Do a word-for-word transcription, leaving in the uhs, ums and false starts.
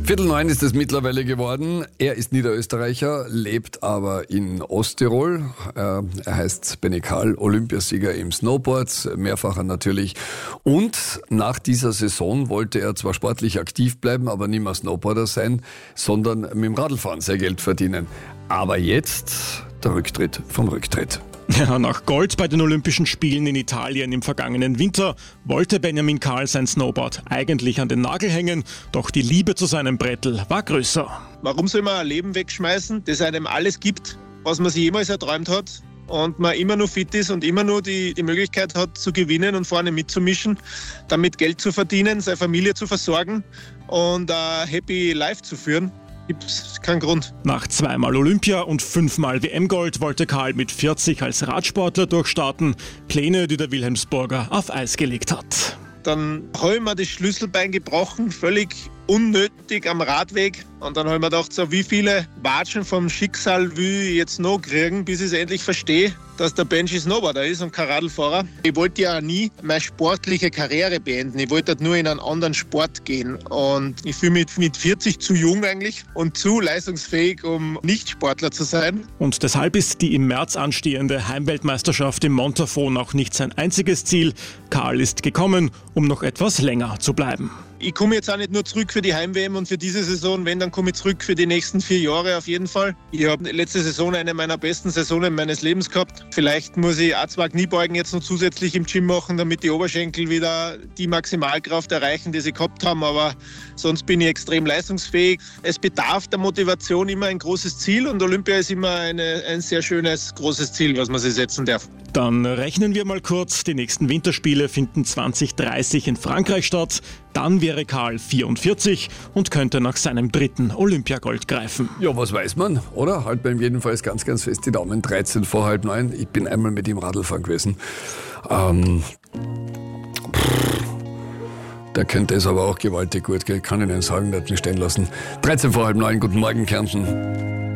Viertel neun ist es mittlerweile geworden. Er ist Niederösterreicher, lebt aber in Osttirol. Er heißt Benny Karl, Olympiasieger im Snowboard, mehrfacher natürlich. Und nach dieser Saison wollte er zwar sportlich aktiv bleiben, aber nicht mehr Snowboarder sein, sondern mit dem Radlfahren sein Geld verdienen. Aber jetzt der Rücktritt vom Rücktritt. Ja, nach Gold bei den Olympischen Spielen in Italien im vergangenen Winter wollte Benjamin Karl sein Snowboard eigentlich an den Nagel hängen, doch die Liebe zu seinem Brettel war größer. Warum soll man ein Leben wegschmeißen, das einem alles gibt, was man sich jemals erträumt hat und man immer nur fit ist und immer nur die, die Möglichkeit hat zu gewinnen und vorne mitzumischen, damit Geld zu verdienen, seine Familie zu versorgen und ein Happy Life zu führen? Gibt's keinen Grund. Nach zweimal Olympia und fünfmal W M-Gold wollte Karl mit vierzig als Radsportler durchstarten. Pläne, die der Wilhelmsburger auf Eis gelegt hat. Dann habe ich mir das Schlüsselbein gebrochen, völlig unnötig am Radweg. Und dann habe ich mir gedacht, so wie viele Watschen vom Schicksal will ich jetzt noch kriegen, bis ich es endlich verstehe, dass der Benji Snowboarder ist und kein Radlfahrer. Ich wollte ja nie meine sportliche Karriere beenden. Ich wollte nur in einen anderen Sport gehen. Und ich fühle mich mit vierzig zu jung eigentlich und zu leistungsfähig, um nicht Sportler zu sein. Und deshalb ist die im März anstehende Heimweltmeisterschaft im Montafon auch nicht sein einziges Ziel. Karl ist gekommen, um noch etwas länger zu bleiben. Ich komme jetzt auch nicht nur zurück für die Heim-W M und für diese Saison, wenn, dann komme ich zurück für die nächsten vier Jahre auf jeden Fall. Ich habe letzte Saison eine meiner besten Saisonen meines Lebens gehabt. Vielleicht muss ich auch zwei Kniebeugen jetzt noch zusätzlich im Gym machen, damit die Oberschenkel wieder die Maximalkraft erreichen, die sie gehabt haben, aber sonst bin ich extrem leistungsfähig. Es bedarf der Motivation immer ein großes Ziel und Olympia ist immer eine, ein sehr schönes, großes Ziel, was man sich setzen darf. Dann rechnen wir mal kurz. Die nächsten Winterspiele finden zwanzig dreißig in Frankreich statt. Dann wäre Karl vierundvierzig und könnte nach seinem dritten Olympiagold greifen. Ja, was weiß man, oder? Halt beim jedenfalls ganz, ganz fest die Daumen. dreizehn vor halb neun. Ich bin einmal mit ihm Radlfahren gewesen. Ähm, pff, der könnte es aber auch gewaltig gut, gell? Kann ich nicht sagen, der hat mich stehen lassen. dreizehn vor halb neun. Guten Morgen, Kärnten.